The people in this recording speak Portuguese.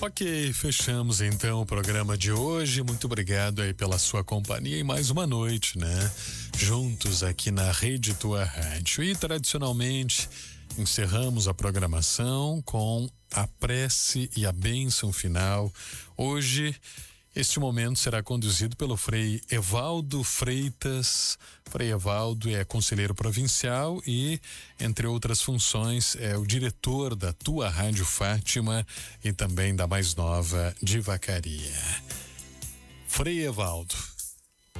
Ok, fechamos então o programa de hoje. Muito obrigado aí pela sua companhia e mais uma noite, né? Juntos aqui na Rede Tua Rádio. E tradicionalmente encerramos a programação com a prece e a bênção final. Hoje, este momento será conduzido pelo Frei Evaldo Freitas. Frei Evaldo é conselheiro provincial e, entre outras funções, é o diretor da Tua Rádio Fátima e também da mais nova de Vacaria. Frei Evaldo.